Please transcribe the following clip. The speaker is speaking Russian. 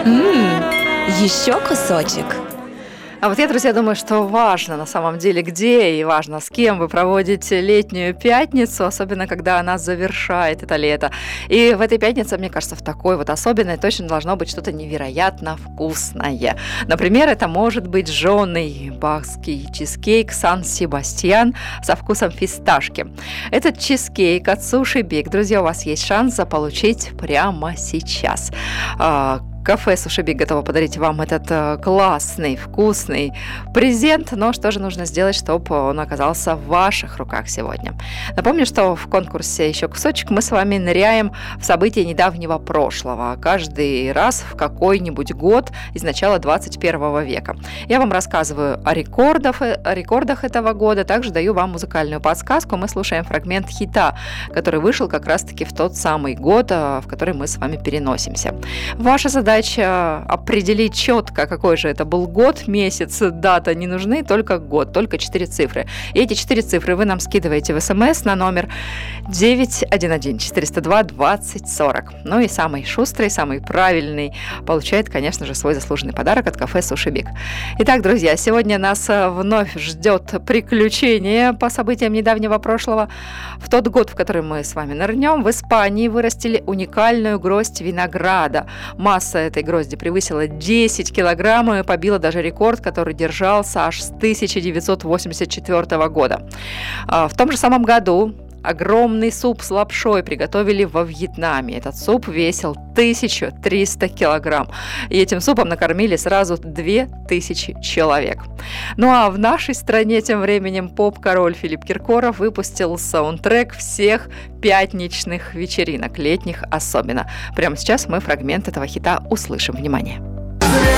Еще кусочек. А вот я, друзья, думаю, что важно на самом деле, где и важно, с кем вы проводите летнюю пятницу, особенно когда она завершает это лето. И в этой пятнице, мне кажется, в такой вот особенной точно должно быть что-то невероятно вкусное. Например, это может быть жженый бахский чизкейк Сан-Себастьян со вкусом фисташки. Этот чизкейк от Суши Биг, друзья, у вас есть шанс заполучить прямо сейчас. Кафе Суши Биг готово подарить вам этот классный, вкусный презент, но что же нужно сделать, чтобы он оказался в ваших руках сегодня? Напомню, что в конкурсе «Еще кусочек» мы с вами ныряем в события недавнего прошлого, каждый раз в какой-нибудь год из начала 21 века. Я вам рассказываю о рекордах этого года, также даю вам музыкальную подсказку. Мы слушаем фрагмент хита, который вышел как раз-таки в тот самый год, в который мы с вами переносимся. Ваша задача определить четко, какой же это был год, месяц, дата не нужны, только год, только 4 цифры. И эти 4 цифры вы нам скидываете в СМС на номер 911 402 20 40. Ну и самый шустрый, самый правильный получает, конечно же, свой заслуженный подарок от кафе Суши Биг. Итак, друзья, сегодня нас вновь ждет приключение по событиям недавнего прошлого. В тот год, в который мы с вами нырнем, в Испании вырастили уникальную гроздь винограда. Масса этой грозди превысила 10 килограммов и побила даже рекорд, который держался аж с 1984 года. В том же самом году огромный суп с лапшой приготовили во Вьетнаме. Этот суп весил 1300 килограмм. И этим супом накормили сразу 2000 человек. Ну а в нашей стране тем временем поп-король Филипп Киркоров выпустил саундтрек всех пятничных вечеринок, летних особенно. Прямо сейчас мы фрагмент этого хита услышим. Внимание!